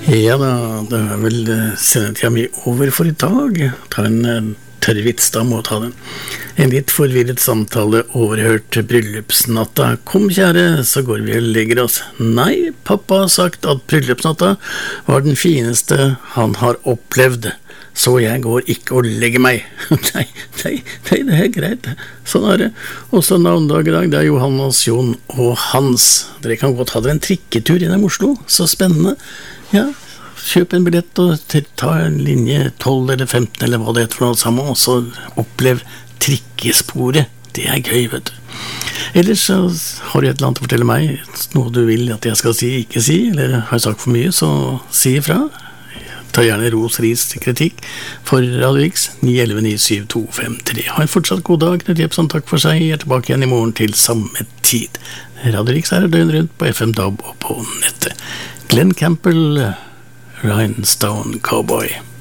Ja da, det vel sendetida mi over for i dag. Ta en tørrvits, da må ta den. En litt forvirret samtale overhørt bryllupsnatta. Kom kjære, så går vi og legger oss. Nei, pappa har sagt at bryllupsnatta var den fineste han har opplevd. Så jeg går ikke og legger meg. Nei, det er greit. Sånn er det. Også navnedag i dag, det er Johannes, Jon og Hans. Dere kan godt ha dere en trikketur gjennom Oslo. Så spennende. Ja, kjøp en billett og ta en linje 12 eller 15 eller hva det heter for noe sammen, og så opplev trikkesporet. Det er gøy, vet du. Ellers så har du et eller annet å fortelle meg, noe du vil at jeg skal si, ikke si, eller har jeg sagt for mye, så si ifra. Ta gjerne ros, ris, kritikk for Radio X 911-97253. Ha en fortsatt god dag. Knut Jepsen, takk for seg. Jeg er tilbake igjen i morgen til samme tid. Radio X er døgn rundt på FM DAB og på nettet. Glenn Campbell, Rhinestone Cowboy.